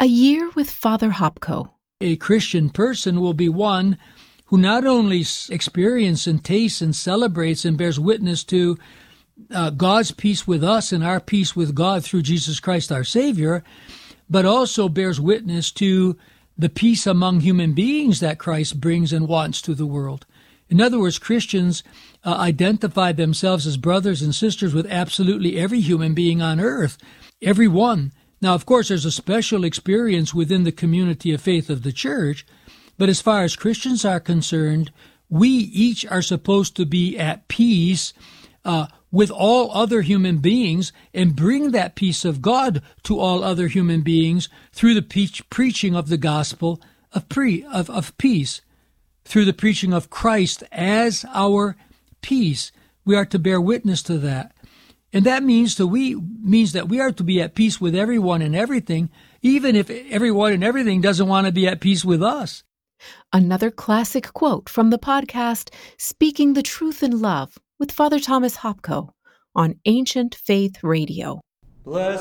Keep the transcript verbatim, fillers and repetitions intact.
A year with Father Hopko. A Christian person will be one who not only experiences and tastes and celebrates and bears witness to uh, God's peace with us and our peace with God through Jesus Christ our Savior, but also bears witness to the peace among human beings that Christ brings and wants to the world. In other words, Christians uh, identify themselves as brothers and sisters with absolutely every human being on earth, every one. Now, of course, there's a special experience within the community of faith of the church, but as far as Christians are concerned, we each are supposed to be at peace uh, with all other human beings and bring that peace of God to all other human beings through the pe- preaching of the gospel of, pre- of, of peace, through the preaching of Christ as our peace. We are to bear witness to that. And that means that we means that we are to be at peace with everyone and everything, even if everyone and everything doesn't want to be at peace with us. Another classic quote from the podcast, Speaking the Truth in Love with Father Thomas Hopko on Ancient Faith Radio. Blessed